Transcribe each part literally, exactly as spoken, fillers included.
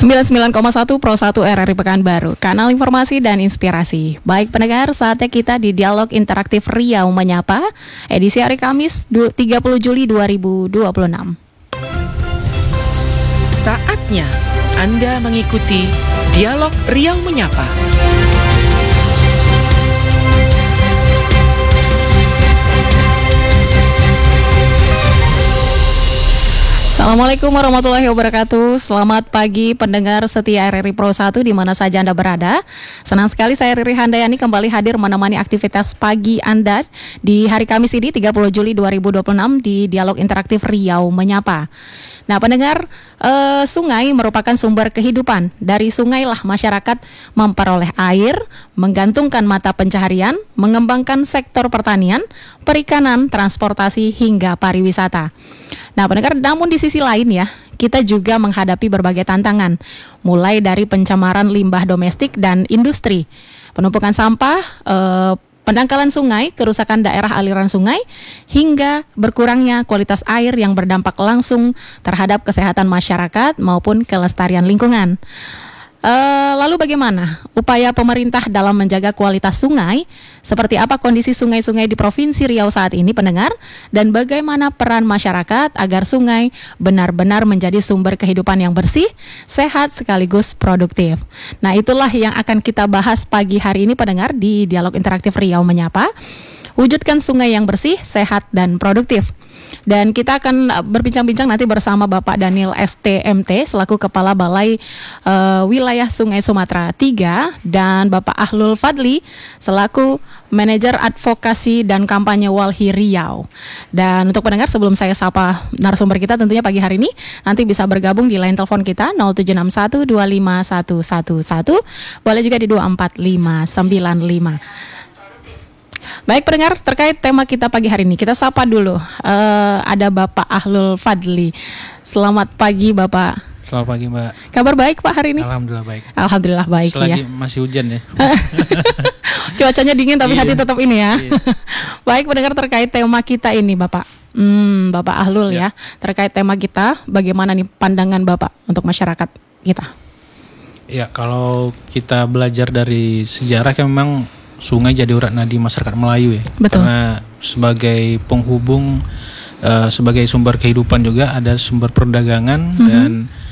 sembilan puluh sembilan koma satu Pro satu R R I Pekanbaru, kanal informasi dan inspirasi. Baik pendengar, saatnya kita di Dialog Interaktif Riau Menyapa, edisi hari Kamis tiga puluh Juli dua ribu dua puluh enam. Saatnya Anda mengikuti Dialog Riau Menyapa. Assalamualaikum warahmatullahi wabarakatuh. Selamat pagi pendengar setia R R I Pro satu di mana saja Anda berada. Senang sekali saya Riri Handayani kembali hadir menemani aktivitas pagi Anda di hari Kamis ini tiga puluh Juli dua ribu dua puluh enam di Dialog Interaktif Riau Menyapa. Nah pendengar, eh, sungai merupakan sumber kehidupan. Dari sungailah masyarakat memperoleh air, menggantungkan mata pencaharian, mengembangkan sektor pertanian, perikanan, transportasi hingga pariwisata. Nah pendengar, namun di sisi lain ya, kita juga menghadapi berbagai tantangan, mulai dari pencemaran limbah domestik dan industri, penumpukan sampah, eh, pendangkalan sungai, kerusakan daerah aliran sungai, hingga berkurangnya kualitas air yang berdampak langsung terhadap kesehatan masyarakat maupun kelestarian lingkungan. Uh, lalu bagaimana upaya pemerintah dalam menjaga kualitas sungai? Seperti apa kondisi sungai-sungai di Provinsi Riau saat ini pendengar? Dan bagaimana peran masyarakat agar sungai benar-benar menjadi sumber kehidupan yang bersih, sehat sekaligus produktif? Nah itulah yang akan kita bahas pagi hari ini pendengar di Dialog Interaktif Riau Menyapa. Wujudkan sungai yang bersih, sehat dan produktif. Dan kita akan berbincang-bincang nanti bersama Bapak Daniel S T M T selaku Kepala Balai uh, Wilayah Sungai Sumatera tiga dan Bapak Ahlul Fadli selaku Manajer Advokasi dan Kampanye Walhi Riau. Dan untuk pendengar, sebelum saya sapa narasumber kita tentunya pagi hari ini, nanti bisa bergabung di line telepon kita nol tujuh enam satu dua lima satu satu satu, boleh juga di dua empat lima sembilan lima. Baik pendengar, terkait tema kita pagi hari ini, kita sapa dulu. Uh, ada Bapak Ahlul Fadli. Selamat pagi Bapak. Selamat pagi Mbak. Kabar baik Pak hari ini? Alhamdulillah baik. Alhamdulillah baik. Selagi ya. masih hujan ya. Cuacanya dingin tapi iya. hati tetap ini ya. Iya. Baik pendengar, terkait tema kita ini Bapak. Hmm, Bapak Ahlul ya. ya. Terkait tema kita, bagaimana nih pandangan Bapak untuk masyarakat kita? Ya kalau kita belajar dari sejarah kan memang sungai jadi urat nadi masyarakat Melayu ya. Betul. Karena sebagai penghubung, uh, sebagai sumber kehidupan juga, ada sumber perdagangan mm-hmm. dan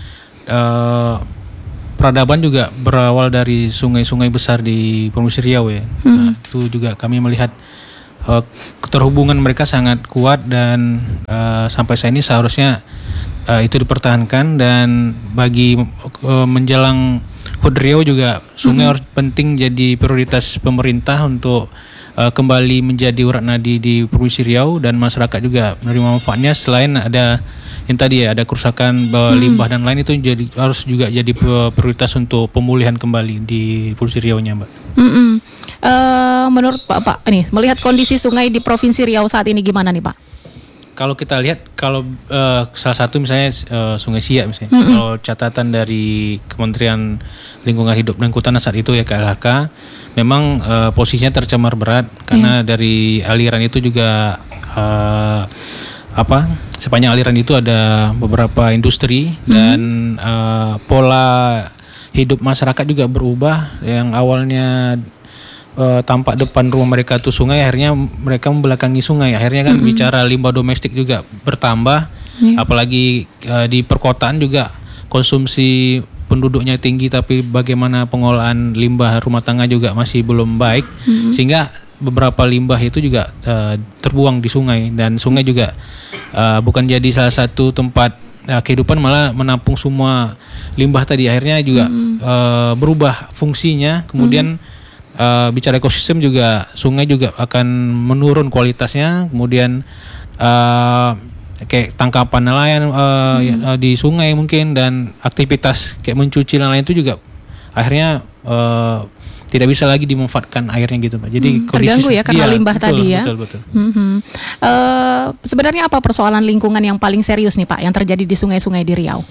uh, peradaban juga berawal dari sungai-sungai besar di Provinsi Riau ya. Mm-hmm. Nah, itu juga kami melihat uh, keterhubungan mereka sangat kuat dan uh, sampai saat ini seharusnya uh, itu dipertahankan. Dan bagi uh, menjelang H U D Riau juga sungai mm-hmm. harus penting jadi prioritas pemerintah untuk uh, kembali menjadi urat nadi di Provinsi Riau, dan masyarakat juga menerima manfaatnya. Selain ada yang tadi ya, ada kerusakan mm-hmm. limbah dan lain, itu jadi harus juga jadi prioritas untuk pemulihan kembali di Provinsi Riau-nya Mbak. Mm-hmm. Uh, menurut Pak, Pak nih melihat kondisi sungai di Provinsi Riau saat ini gimana nih Pak? Kalau kita lihat, kalau uh, salah satu misalnya uh, Sungai Siak misalnya, mm-hmm. kalau catatan dari Kementerian Lingkungan Hidup dan Kehutanan saat itu ya K L H K, memang uh, posisinya tercemar berat karena yeah. dari aliran itu juga uh, apa sepanjang aliran itu ada beberapa industri mm-hmm. dan uh, pola hidup masyarakat juga berubah. Yang awalnya Uh, tampak depan rumah mereka tuh sungai, akhirnya mereka membelakangi sungai. Akhirnya kan mm-hmm. bicara limbah domestik juga bertambah, yeah. apalagi uh, di perkotaan juga konsumsi penduduknya tinggi, tapi bagaimana pengolahan limbah rumah tangga juga masih belum baik, mm-hmm. sehingga beberapa limbah itu juga uh, terbuang di sungai, dan sungai juga uh, bukan jadi salah satu tempat uh, kehidupan, malah menampung semua limbah tadi. Akhirnya juga mm-hmm. uh, berubah fungsinya, kemudian mm-hmm. Uh, bicara ekosistem juga, sungai juga akan menurun kualitasnya. Kemudian uh, kayak tangkapan nelayan uh, hmm. ya, uh, di sungai mungkin, dan aktivitas kayak mencuci dan lain itu juga akhirnya uh, tidak bisa lagi dimanfaatkan airnya gitu Pak. Jadi hmm, terganggu ya karena dia, limbah betul, tadi ya. Betul betul. Hmm. Uh, sebenarnya apa persoalan lingkungan yang paling serius nih Pak yang terjadi di sungai-sungai di Riau?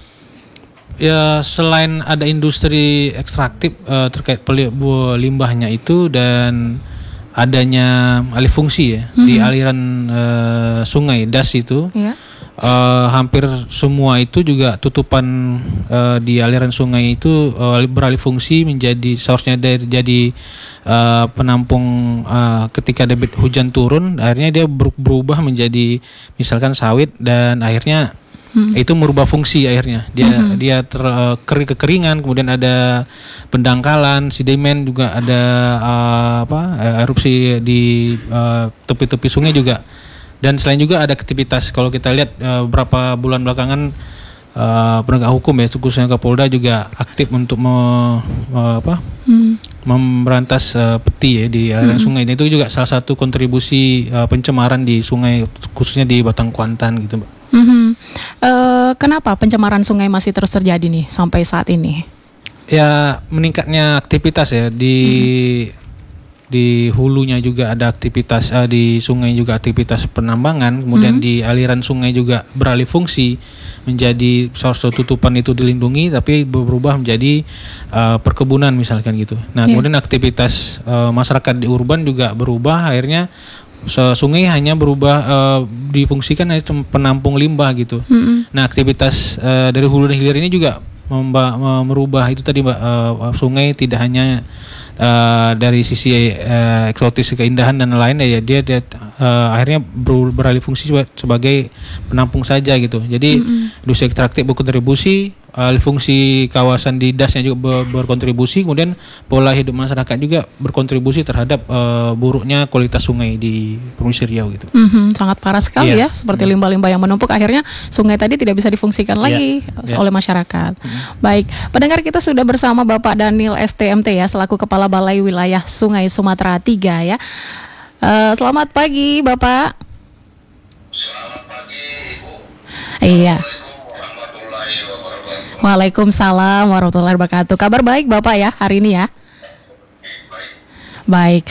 Ya selain ada industri ekstraktif uh, terkait peli- buah limbahnya itu, dan adanya alih fungsi ya mm-hmm. di aliran uh, sungai das itu, yeah. uh, hampir semua itu juga tutupan uh, di aliran sungai itu uh, beralih fungsi menjadi seharusnya dari jadi uh, penampung uh, ketika debit hujan turun, akhirnya dia ber- berubah menjadi misalkan sawit dan akhirnya Hmm. itu merubah fungsi akhirnya dia hmm. dia ter, uh, kering kekeringan, kemudian ada pendangkalan sedimen, juga ada uh, apa erupsi di uh, tepi-tepi sungai juga, dan selain juga ada aktivitas kalau kita lihat uh, beberapa bulan belakangan uh, penegak hukum ya khususnya Kapolda juga aktif untuk me, uh, apa hmm. memberantas uh, peti ya di aliran hmm. sungai, dan itu juga salah satu kontribusi uh, pencemaran di sungai khususnya di Batang Kuantan gitu, Mbak. Mm-hmm. Uh, kenapa pencemaran sungai masih terus terjadi nih sampai saat ini? Ya meningkatnya aktivitas ya di mm-hmm. di hulunya juga ada aktivitas, uh, di sungai juga aktivitas penambangan, kemudian mm-hmm. di aliran sungai juga beralih fungsi menjadi salah satu tutupan itu dilindungi tapi berubah menjadi uh, perkebunan misalkan gitu. Nah yeah. kemudian aktivitas uh, masyarakat di urban juga berubah, akhirnya sungai hanya berubah uh, difungsikan hanya penampung limbah gitu. Mm-hmm. Nah aktivitas uh, dari hulu dan hilir ini juga memba- merubah itu tadi Mbak, uh, sungai tidak hanya uh, dari sisi uh, eksotis keindahan dan lain ya dia, dia uh, akhirnya ber- beralih fungsi sebagai penampung saja gitu. Jadi mm-hmm. industri ekstraktif berkontribusi, alih fungsi kawasan di dasnya juga ber- berkontribusi, kemudian pola hidup masyarakat juga berkontribusi terhadap uh, buruknya kualitas sungai di Provinsi Riau gitu. Mm-hmm, sangat parah sekali yeah. ya, seperti mm. limbah-limbah yang menumpuk, akhirnya sungai tadi tidak bisa difungsikan yeah. lagi yeah. oleh masyarakat. Mm. Baik, pendengar kita sudah bersama Bapak Daniel S T M T ya, selaku Kepala Balai Wilayah Sungai Sumatera tiga ya. Uh, selamat pagi Bapak. Selamat pagi Ibu. Iya. Waalaikumsalam warahmatullahi wabarakatuh. Kabar baik Bapak ya hari ini ya? Baik.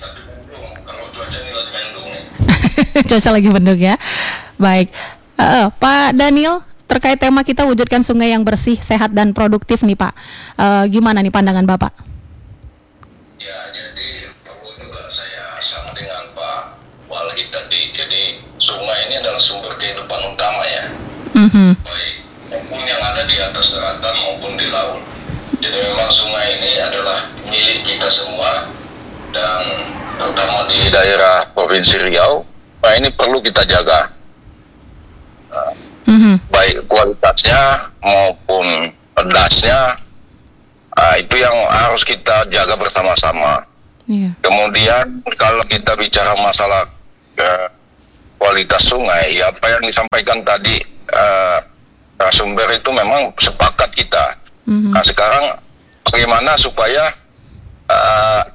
Cuaca lagi mendung ya. Baik. Uh, Pak Daniel, terkait tema kita wujudkan sungai yang bersih, sehat dan produktif nih Pak. Uh, gimana nih pandangan Bapak? Ya, jadi perlu juga saya sama dengan Pak Wali tadi. Jadi sungai ini adalah sumber kehidupan utama ya. Mm-hmm. Baik. Maupun yang ada di atas daratan maupun di laut. Jadi memang sungai ini adalah milik kita semua, dan terutama di daerah Provinsi Riau, nah ini perlu kita jaga. Nah, mm-hmm. baik kualitasnya maupun pedasnya, nah, itu yang harus kita jaga bersama-sama. Yeah. Kemudian kalau kita bicara masalah uh, kualitas sungai, ya apa yang disampaikan tadi uh, sumber itu memang sepakat kita. Mm-hmm. Nah sekarang bagaimana supaya uh,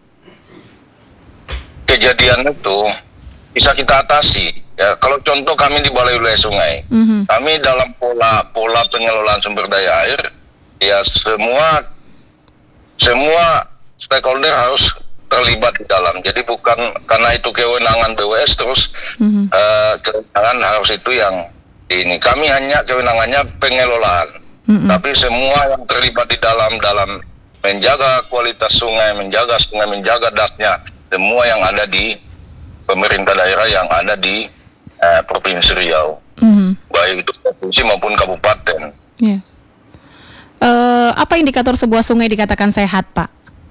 kejadian itu bisa kita atasi? Ya, kalau contoh kami di Balai Wilayah Sungai, mm-hmm. kami dalam pola pola pengelolaan sumber daya air, ya semua semua stakeholder harus terlibat di dalam. Jadi bukan karena itu kewenangan B W S terus mm-hmm. uh, kewenangan harus itu yang ini, kami hanya kewenangannya pengelolaan, mm-hmm. tapi semua yang terlibat di dalam dalam menjaga kualitas sungai, menjaga sungai, menjaga dasnya, semua yang ada di pemerintah daerah yang ada di eh, Provinsi Riau, mm-hmm. baik itu provinsi maupun kabupaten. Yeah. Uh, apa indikator sebuah sungai dikatakan sehat, Pak?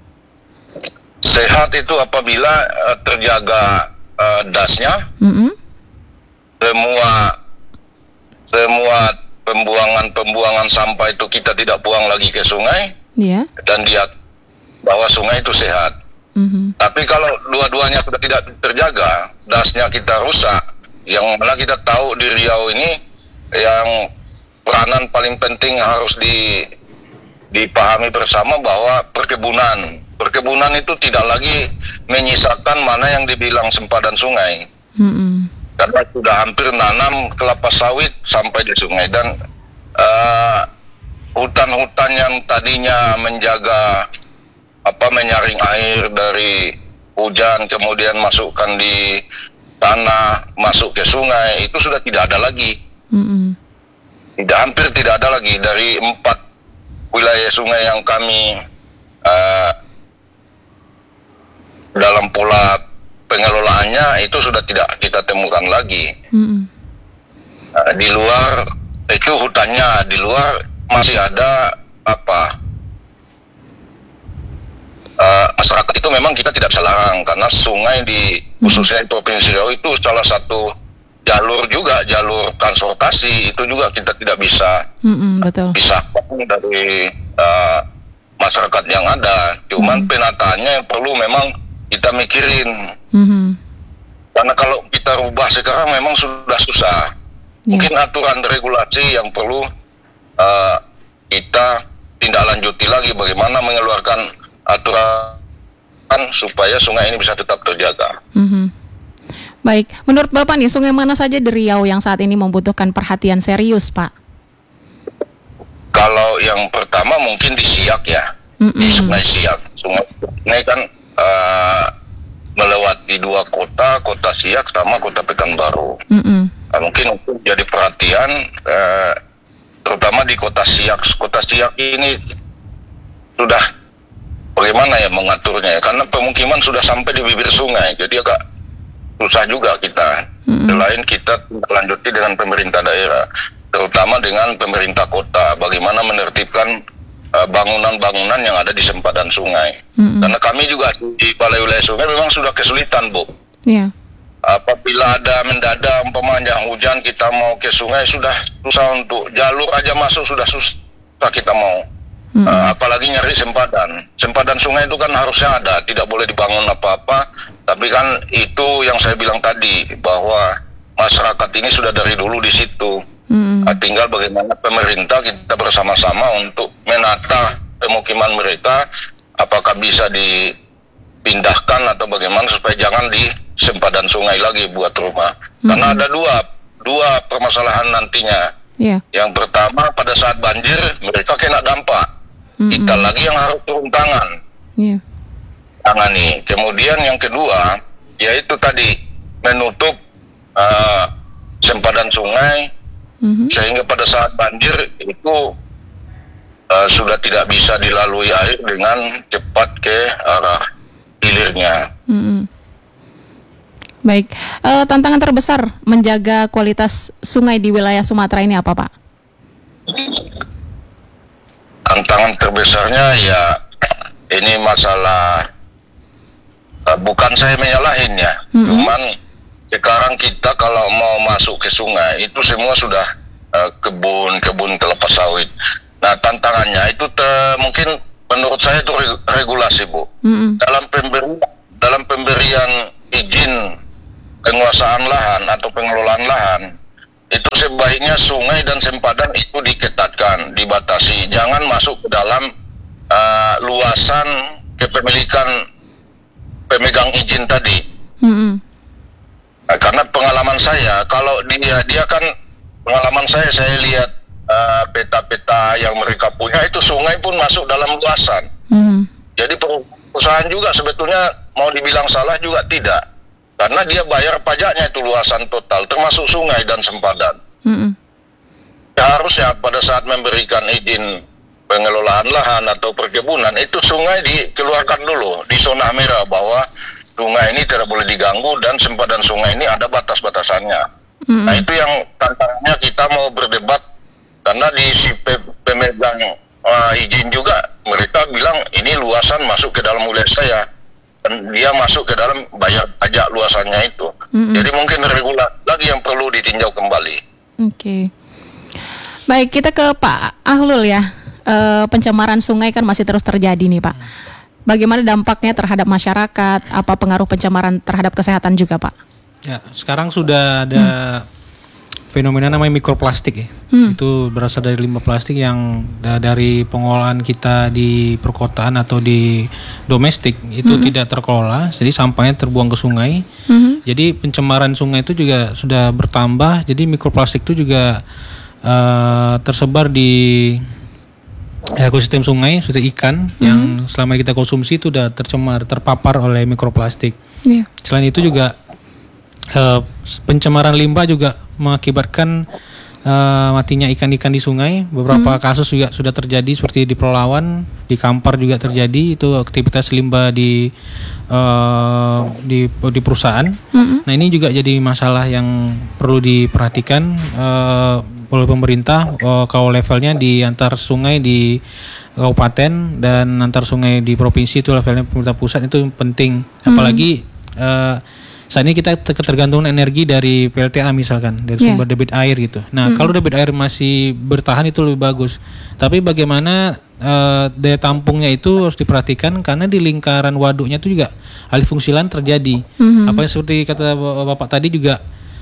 Sehat itu apabila uh, terjaga uh, dasnya, mm-hmm. semua semua pembuangan-pembuangan sampah itu kita tidak buang lagi ke sungai, yeah. dan dia bahwa sungai itu sehat. Mm-hmm. Tapi kalau dua-duanya sudah tidak terjaga, dasnya kita rusak, yang mana kita tahu di Riau ini yang peranan paling penting harus di dipahami bersama bahwa perkebunan perkebunan itu tidak lagi menyisakan mana yang dibilang sempadan sungai. Mm-hmm. Karena sudah hampir nanam kelapa sawit sampai di sungai, dan uh, hutan-hutan yang tadinya menjaga apa menyaring air dari hujan kemudian masukkan di tanah masuk ke sungai itu sudah tidak ada lagi. Mm-hmm. Tidak hampir tidak ada lagi dari empat wilayah sungai yang kami uh, dalam pola pengelolaannya itu sudah tidak kita temukan lagi. Mm-hmm. uh, di luar itu hutannya, di luar masih ada apa uh, masyarakat itu memang kita tidak bisa larang karena sungai di khususnya di Provinsi Riau itu salah satu jalur juga, jalur transportasi itu juga kita tidak bisa Mm-mm, betul. pisahkan dari uh, masyarakat yang ada. Cuman mm. penataannya yang perlu memang kita mikirin. Mm-hmm. Karena kalau kita rubah sekarang memang sudah susah. Yeah. Mungkin aturan regulasi yang perlu uh, kita tindak lanjuti lagi bagaimana mengeluarkan aturan supaya sungai ini bisa tetap terjaga. Mm-hmm. Baik, menurut Bapak nih, sungai mana saja di Riau yang saat ini membutuhkan perhatian serius, Pak? Kalau yang pertama mungkin di Siak ya, Mm-mm. di Sungai Siak. Sungai ini kan uh, melewati dua kota, kota Siak sama kota Pekanbaru. Nah, mungkin untuk jadi perhatian, uh, terutama di kota Siak. Kota Siak ini sudah bagaimana ya mengaturnya? Karena pemukiman sudah sampai di bibir sungai, jadi agak susah juga kita. Mm-hmm. Selain kita lanjuti dengan pemerintah daerah, terutama dengan pemerintah kota, bagaimana menertibkan uh, bangunan-bangunan yang ada di sempadan sungai. Mm-hmm. Karena kami juga di Balai Wilayah Sungai memang sudah kesulitan, Bu. Yeah. Apabila ada mendadak umpamanya hujan kita mau ke sungai sudah susah, untuk jalur aja masuk sudah susah kita mau. Mm-hmm. Uh, apalagi nyari sempadan. Sempadan sungai itu kan harusnya ada, tidak boleh dibangun apa-apa. Tapi kan itu yang saya bilang tadi, bahwa masyarakat ini sudah dari dulu di situ. Mm-hmm. Uh, tinggal bagaimana pemerintah kita bersama-sama untuk menata pemukiman mereka, apakah bisa dipindahkan atau bagaimana supaya jangan di sempadan sungai lagi buat rumah. Mm-hmm. Karena ada dua dua permasalahan nantinya. Yeah. Yang pertama pada saat banjir mereka kena dampak. Mm-hmm. Kita lagi yang harus turun tangan. Yeah. Tangani. Kemudian yang kedua yaitu tadi menutup uh, sempadan sungai, mm-hmm. sehingga pada saat banjir itu uh, sudah tidak bisa dilalui air dengan cepat ke arah hilirnya. Mm-hmm. Baik, uh, tantangan terbesar menjaga kualitas sungai di wilayah Sumatera ini apa, Pak? Tantangan terbesarnya ya ini masalah uh, bukan saya menyalahin ya, mm-hmm. cuman sekarang kita kalau mau masuk ke sungai itu semua sudah uh, kebun kebun kelapa sawit. Nah tantangannya itu te- mungkin menurut saya itu regulasi, Bu. Mm-hmm. Dalam pemberi dalam pemberian izin penguasaan lahan atau pengelolaan lahan itu sebaiknya sungai dan sempadan itu diketatkan, dibatasi, jangan masuk ke dalam uh, luasan kepemilikan pemegang izin tadi. Mm-hmm. Nah, karena pengalaman saya, kalau dia dia kan pengalaman saya saya lihat uh, peta-peta yang mereka punya itu sungai pun masuk dalam luasan. Mm-hmm. Jadi perusahaan juga sebetulnya mau dibilang salah juga tidak. Karena dia bayar pajaknya itu luasan total, termasuk sungai dan sempadan. Mm-hmm. Ya, harusnya pada saat memberikan izin pengelolaan lahan atau perkebunan, itu sungai dikeluarkan dulu di zona merah, bahwa sungai ini tidak boleh diganggu dan sempadan sungai ini ada batas-batasannya. Mm-hmm. Nah itu yang tantangannya kita mau berdebat, karena di si pemegang uh, izin juga mereka bilang ini luasan masuk ke dalam wilayah saya. Dan dia masuk ke dalam bayar pajak luasannya itu. Mm-hmm. Jadi mungkin regulasi lagi yang perlu ditinjau kembali. Oke. Okay. Baik, kita ke Pak Ahlul ya. E, pencemaran sungai kan masih terus terjadi nih, Pak. Bagaimana dampaknya terhadap masyarakat? Apa pengaruh pencemaran terhadap kesehatan juga, Pak? Ya, sekarang sudah ada hmm. fenomena namanya mikroplastik ya. Hmm. Itu berasal dari limbah plastik yang da- dari pengolahan kita di perkotaan atau di domestik itu hmm. tidak terkelola, jadi sampahnya terbuang ke sungai. Hmm. Jadi pencemaran sungai itu juga sudah bertambah. Jadi mikroplastik itu juga uh, tersebar di ekosistem sungai, seperti ikan hmm. yang selama kita konsumsi itu sudah tercemar, terpapar oleh mikroplastik. Yeah. Selain itu juga Uh, pencemaran limbah juga mengakibatkan uh, matinya ikan-ikan di sungai. Beberapa hmm. kasus juga sudah terjadi seperti di Pelalawan, di Kampar juga terjadi itu aktivitas limbah di uh, di di perusahaan. Hmm. Nah ini juga jadi masalah yang perlu diperhatikan uh, oleh pemerintah. Uh, kalau levelnya di antar sungai di kabupaten dan antar sungai di provinsi itu levelnya pemerintah pusat itu penting. Apalagi hmm. uh, saat ini kita ketergantungan energi dari P L T A misalkan dari yeah. sumber debit air gitu. Nah hmm. kalau debit air masih bertahan itu lebih bagus. Tapi bagaimana uh, daya tampungnya itu harus diperhatikan karena di lingkaran waduknya itu juga alih fungsi lahan terjadi. Hmm. Apa yang seperti kata Bapak tadi juga.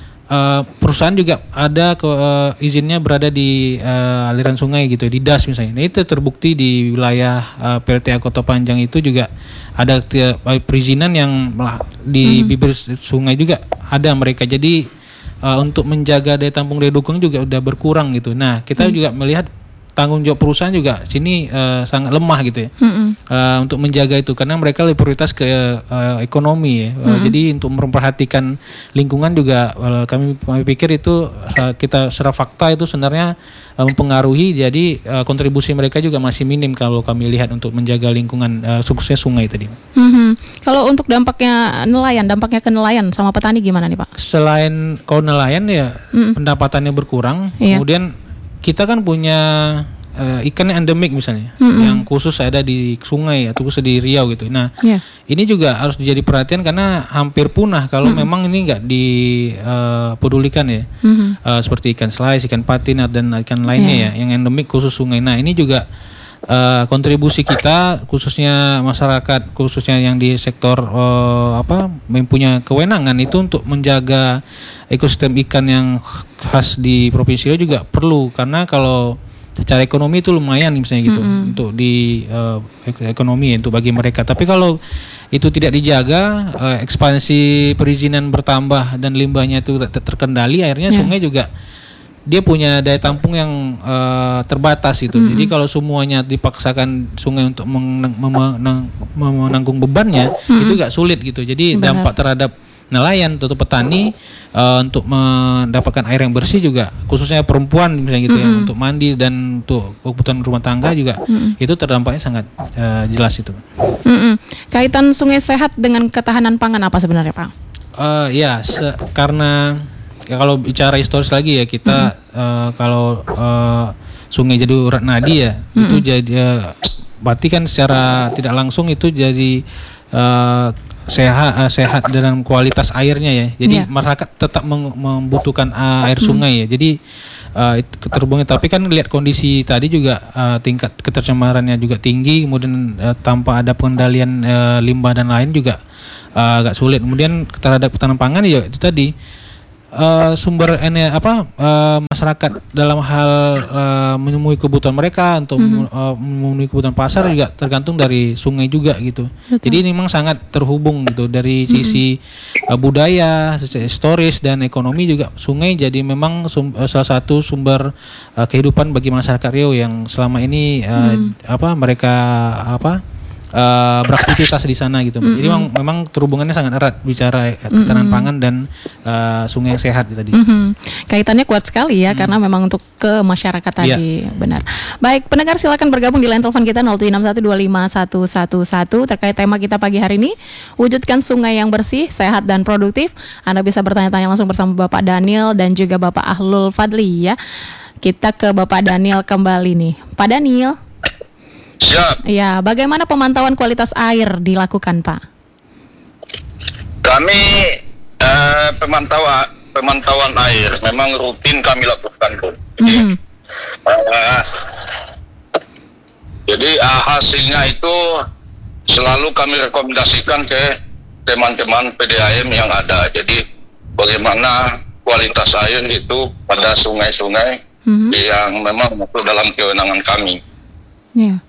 Uh, perusahaan juga ada ke, uh, izinnya berada di uh, aliran sungai gitu, di das misalnya. Nah itu terbukti di wilayah uh, P L T A Kota Panjang itu juga ada uh, perizinan yang di mm-hmm. bibir sungai juga ada mereka. Jadi uh, untuk menjaga daya tampung daya dukung juga udah berkurang gitu. Nah kita mm-hmm. juga melihat tanggung jawab perusahaan juga sini uh, sangat lemah gitu ya mm-hmm. uh, untuk menjaga itu karena mereka lebih prioritas ke uh, ekonomi ya. Uh, mm-hmm. Jadi untuk memperhatikan lingkungan juga uh, kami, kami pikir itu uh, kita secara fakta itu sebenarnya uh, mempengaruhi. Jadi uh, kontribusi mereka juga masih minim kalau kami lihat untuk menjaga lingkungan uh, khususnya sungai tadi. Mm-hmm. Kalau untuk dampaknya nelayan, dampaknya ke nelayan sama petani gimana nih Pak? Selain kalau nelayan ya mm-hmm. pendapatannya berkurang, yeah. kemudian kita kan punya uh, ikan yang endemik misalnya, mm-hmm. yang khusus ada di sungai atau khusus di Riau gitu. Nah, yeah. ini juga harus jadi perhatian karena hampir punah kalau mm-hmm. memang ini nggak dipedulikan uh, ya, mm-hmm. uh, seperti ikan slice, ikan patin dan ikan lainnya yeah. ya, yang endemik khusus sungai. Nah, ini juga uh, kontribusi kita khususnya masyarakat khususnya yang di sektor uh, apa mempunyai kewenangan itu untuk menjaga ekosistem ikan yang khas di Provinsi Riau juga perlu karena kalau secara ekonomi itu lumayan misalnya gitu mm-hmm. untuk di uh, ekonomi untuk bagi mereka. Tapi kalau itu tidak dijaga, uh, ekspansi perizinan bertambah dan limbahnya itu ter- terkendali, akhirnya yeah. sungai juga dia punya daya tampung yang uh, terbatas itu. Mm-hmm. Jadi kalau semuanya dipaksakan sungai untuk menang, menang, menanggung bebannya, mm-hmm. itu gak sulit gitu. Jadi benar. Dampak terhadap nelayan atau petani uh, untuk mendapatkan air yang bersih juga, khususnya perempuan misalnya gitu mm-hmm. ya, untuk mandi dan untuk kebutuhan rumah tangga juga mm-hmm. itu terdampaknya sangat uh, jelas itu. Mm-hmm. Kaitan sungai sehat dengan ketahanan pangan apa sebenarnya Pak? Uh, ya, se- karena ya kalau bicara historis lagi ya kita mm-hmm. uh, kalau uh, sungai jadi urat nadi ya mm-hmm. itu jadi uh, berarti kan secara tidak langsung itu jadi uh, sehat uh, sehat dalam kualitas airnya ya. Jadi yeah. masyarakat tetap meng- membutuhkan uh, air sungai mm. ya. Jadi uh, itu terhubungnya tapi kan lihat kondisi tadi juga uh, tingkat ketercemarannya juga tinggi, kemudian uh, tanpa ada pengendalian uh, limbah dan lain juga uh, agak sulit. Kemudian terhadap ketahanan pangan ya itu tadi Uh, sumber ini apa uh, masyarakat dalam hal uh, menemui kebutuhan mereka untuk mm-hmm. uh, memenuhi kebutuhan pasar juga tergantung dari sungai juga gitu. Betul. Jadi ini memang sangat terhubung gitu dari mm-hmm. sisi uh, budaya, sisi historis dan ekonomi juga sungai jadi memang sum- uh, salah satu sumber uh, kehidupan bagi masyarakat Riau yang selama ini uh, mm. apa mereka apa Uh, beraktivitas di sana gitu. Mm-hmm. Jadi memang, memang terhubungannya sangat erat bicara ketahanan mm-hmm. pangan dan uh, sungai yang sehat tadi. Mm-hmm. Kaitannya kuat sekali ya mm-hmm. karena memang untuk ke masyarakat tadi yeah. benar. Baik, pendengar silakan bergabung di line telepon kita nol tujuh enam satu dua lima satu satu satu terkait tema kita pagi hari ini, wujudkan sungai yang bersih, sehat dan produktif. Anda bisa bertanya-tanya langsung bersama Bapak Daniel dan juga Bapak Ahlul Fadli ya. Kita ke Bapak Daniel kembali nih. Pak Daniel. Siap. Ya, bagaimana pemantauan kualitas air dilakukan, Pak? Kami eh, pemantauan pemantauan air memang rutin kami lakukan, Bu. Mm-hmm. Uh, jadi uh, hasilnya itu selalu kami rekomendasikan ke teman-teman P D A M yang ada. Jadi bagaimana kualitas air itu pada sungai-sungai mm-hmm. yang memang masuk dalam kewenangan kami. Yeah.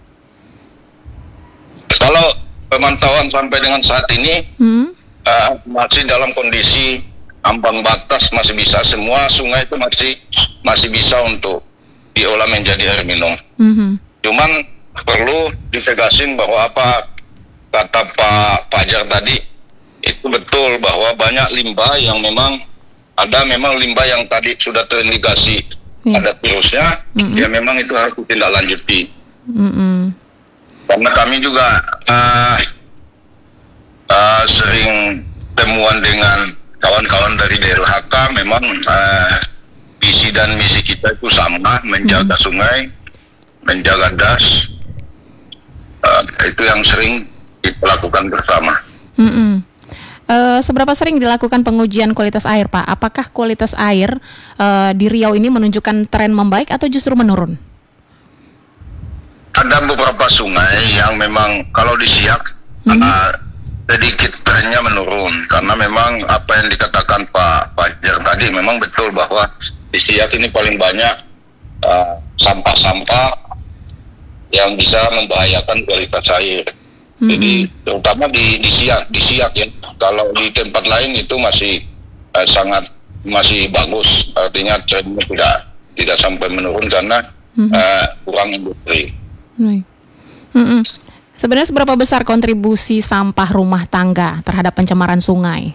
Kalau pemantauan sampai dengan saat ini hmm. uh, masih dalam kondisi ambang batas, masih bisa semua sungai itu masih masih bisa untuk diolah menjadi air minum. Hmm. Cuman perlu ditegasin bahwa apa kata Pak Fajar tadi itu betul bahwa banyak limbah yang memang ada memang limbah yang tadi sudah terindikasi yeah. ada virusnya, mm-hmm. ya memang itu harus ditindaklanjuti. Mm-hmm. Karena kami juga uh, uh, sering temuan dengan kawan-kawan dari D L H K, memang uh, visi dan misi kita itu sama, menjaga mm-hmm. sungai, menjaga das, uh, itu yang sering kita lakukan bersama. Mm-hmm. Uh, seberapa sering dilakukan pengujian kualitas air, Pak? Apakah kualitas air uh, di Riau ini menunjukkan tren membaik atau justru menurun? Ada beberapa sungai yang memang kalau di Siak mm-hmm. uh, sedikit trennya menurun, karena memang apa yang dikatakan Pak Fajar tadi memang betul bahwa di Siak ini paling banyak uh, sampah-sampah yang bisa membahayakan kualitas air. Mm-hmm. Jadi terutama di di Siak, di Siak ya. Kalau di tempat lain itu masih uh, sangat masih bagus, artinya trennya tidak tidak sampai menurun karena mm-hmm. uh, kurang industri. Mm-hmm. Sebenarnya seberapa besar kontribusi sampah rumah tangga terhadap pencemaran sungai?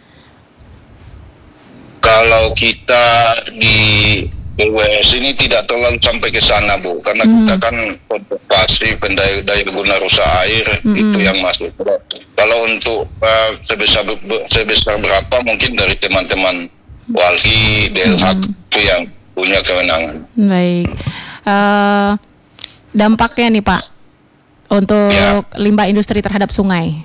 Kalau kita di B W S ini tidak terlalu sampai ke sana, Bu, karena mm-hmm. kita kan konservasi pendaya guna rusak air, mm-hmm. itu yang masuk. Kalau untuk uh, sebesar sebesar berapa mungkin dari teman-teman Walhi, D L H mm-hmm. itu yang punya kewenangan. Baik, uh, dampaknya nih Pak untuk ya. limbah industri terhadap sungai.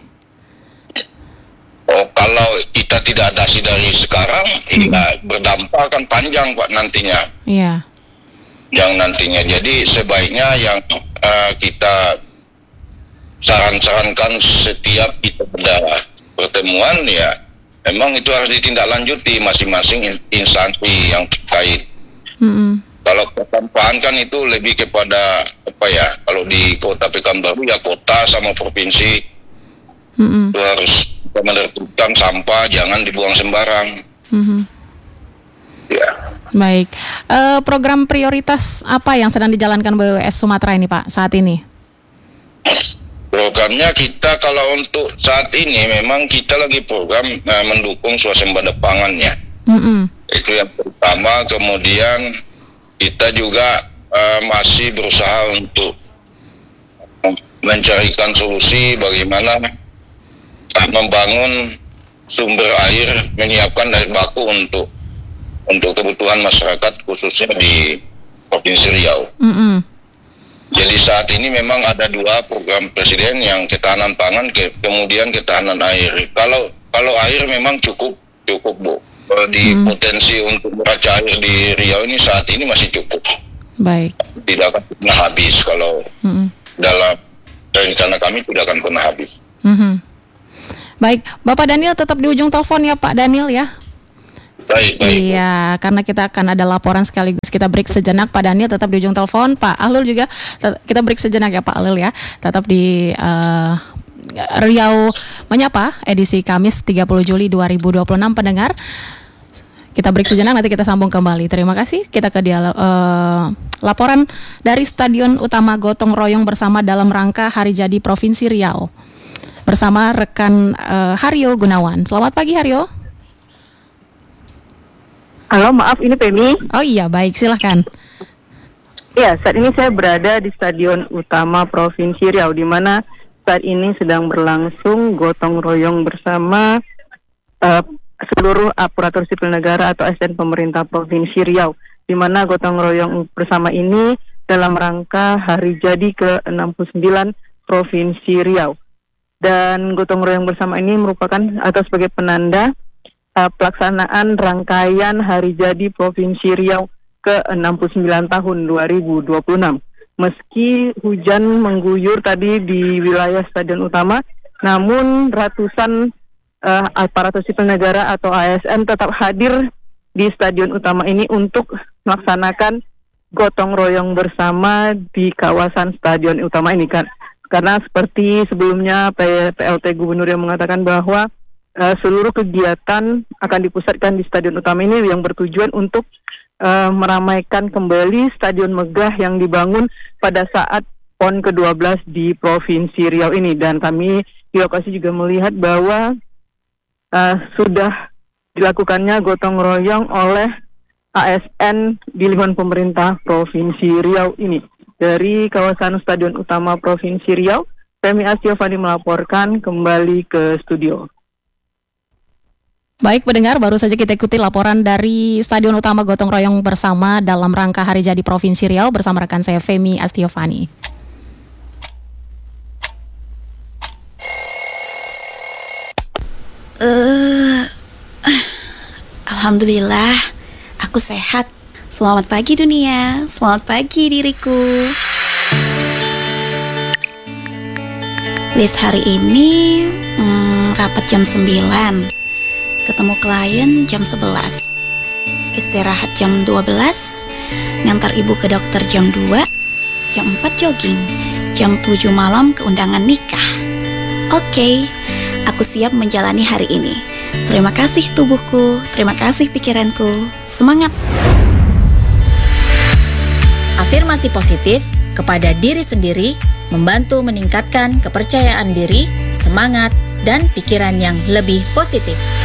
Oh, kalau kita tidak adasi dari sekarang, hmm. ya, berdampak kan panjang Pak nantinya. Iya. Yang nantinya, jadi sebaiknya yang uh, kita saran-sarankan setiap kita ada pertemuan ya, memang itu harus ditindaklanjuti masing-masing instansi yang terkait. Hmm. Kalau kesampahan kan itu lebih kepada apa ya? Kalau di Kota Pekanbaru ya kota sama provinsi hmm. itu harus menertibkan sampah, jangan dibuang sembarang. Mm-hmm. Ya. Baik, uh, program prioritas apa yang sedang dijalankan B W S Sumatera ini Pak saat ini? Programnya kita kalau untuk saat ini memang kita lagi program uh, mendukung swasembada pangannya. Mm-hmm. Itu yang pertama. Kemudian kita juga uh, masih berusaha untuk mencarikan solusi bagaimana membangun sumber air, menyiapkan air baku untuk untuk kebutuhan masyarakat khususnya di Provinsi Riau. Mm-hmm. Jadi saat ini memang ada dua program presiden, yang ketahanan pangan, ke, kemudian ketahanan air. Kalau kalau air memang cukup cukup Bu. Di mm-hmm. potensi untuk neraca air di Riau ini saat ini masih cukup. Baik. Tidak akan pernah habis kalau mm-hmm. dalam rencana kami tidak akan pernah habis. Mm-hmm. Baik, Bapak Daniel tetap di ujung telepon ya Pak Daniel ya. Baik, baik. Iya, karena kita akan ada laporan sekaligus kita break sejenak. Pak Daniel tetap di ujung telepon, Pak Ahlul juga tet- kita break sejenak ya Pak Ahlul ya. Tetap di uh, Riau Menyapa edisi Kamis tiga puluh Juli dua ribu dua puluh enam pendengar. Kita break sejenak, nanti kita sambung kembali. Terima kasih. Kita ke dialog uh, laporan dari Stadion Utama Gotong Royong bersama dalam rangka Hari Jadi Provinsi Riau. Bersama rekan uh, Haryo Gunawan. Selamat pagi Haryo. Halo, maaf ini Pemi. Oh iya, baik, silahkan. Iya, saat ini saya berada di Stadion Utama Provinsi Riau, di mana saat ini sedang berlangsung gotong royong bersama uh, seluruh aparatur sipil negara atau A S N pemerintah Provinsi Riau, di mana gotong royong bersama ini dalam rangka Hari Jadi ke enam puluh sembilan Provinsi Riau. Dan gotong royong bersama ini merupakan atau sebagai penanda uh, pelaksanaan rangkaian Hari Jadi Provinsi Riau ke enam puluh sembilan tahun dua ribu dua puluh enam. Meski hujan mengguyur tadi di wilayah Stadion Utama, namun ratusan uh, aparatur sipil negara atau A S N tetap hadir di Stadion Utama ini untuk melaksanakan gotong royong bersama di kawasan Stadion Utama ini kan. Karena seperti sebelumnya P L T Gubernur yang mengatakan bahwa uh, seluruh kegiatan akan dipusatkan di Stadion Utama ini yang bertujuan untuk uh, meramaikan kembali Stadion Megah yang dibangun pada saat P O N kedua belas di Provinsi Riau ini. Dan kami di lokasi juga melihat bahwa uh, sudah dilakukannya gotong royong oleh A S N di lingkungan pemerintah Provinsi Riau ini. Dari kawasan Stadion Utama Provinsi Riau, Femi Astiovani melaporkan kembali ke studio. Baik pendengar, baru saja kita ikuti laporan dari Stadion Utama Gotong Royong Bersama dalam rangka Hari Jadi Provinsi Riau bersama rekan saya Femi Astiovani. Uh, Alhamdulillah, aku sehat. Selamat pagi dunia, selamat pagi diriku. List hari ini hmm, rapat jam sembilan, ketemu klien jam sebelas, istirahat jam dua belas, ngantar ibu ke dokter jam dua, jam empat jogging, jam tujuh malam ke undangan nikah. Oke, aku siap menjalani hari ini. Terima kasih tubuhku, terima kasih pikiranku, semangat. Afirmasi positif kepada diri sendiri membantu meningkatkan kepercayaan diri, semangat, dan pikiran yang lebih positif.